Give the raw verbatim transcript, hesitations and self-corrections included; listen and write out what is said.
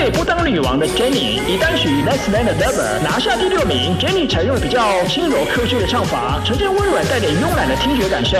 美不当女王的 Jennie 以单曲《Less Than a Lover》拿下第六名。Jennie 采用了比较轻柔科学的唱法，呈现温软带点慵懒的听觉感受。